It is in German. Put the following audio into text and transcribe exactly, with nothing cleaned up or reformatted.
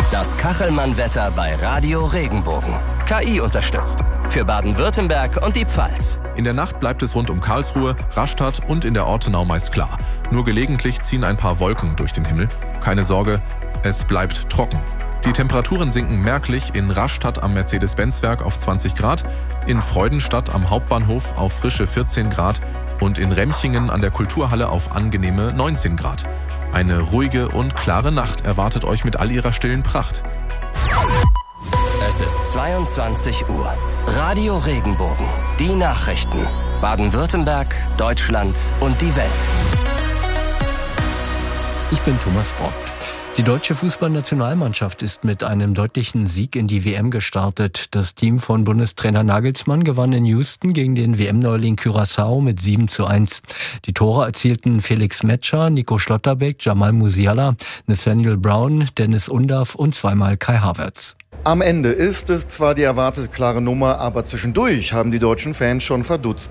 Das Kachelmann-Wetter bei Radio Regenbogen. K I unterstützt. Für Baden-Württemberg und die Pfalz. In der Nacht bleibt es rund um Karlsruhe, Rastatt und in der Ortenau meist klar. Nur gelegentlich ziehen ein paar Wolken durch den Himmel. Keine Sorge, es bleibt trocken. Die Temperaturen sinken merklich in Rastatt am Mercedes-Benz-Werk auf zwanzig Grad, in Freudenstadt am Hauptbahnhof auf frische vierzehn Grad und in Remchingen an der Kulturhalle auf angenehme neunzehn Grad. Eine ruhige und klare Nacht erwartet euch mit all ihrer stillen Pracht. Es ist zweiundzwanzig Uhr. Radio Regenbogen. Die Nachrichten. Baden-Württemberg, Deutschland und die Welt. Ich bin Thomas Brock. Die deutsche Fußballnationalmannschaft ist mit einem deutlichen Sieg in die W M gestartet. Das Team von Bundestrainer Nagelsmann gewann in Houston gegen den W M-Neuling Curaçao mit sieben zu eins. Die Tore erzielten Felix Metscher, Nico Schlotterbeck, Jamal Musiala, Nathaniel Brown, Dennis Undav und zweimal Kai Havertz. Am Ende ist es zwar die erwartete klare Nummer, aber zwischendurch haben die deutschen Fans schon verdutzt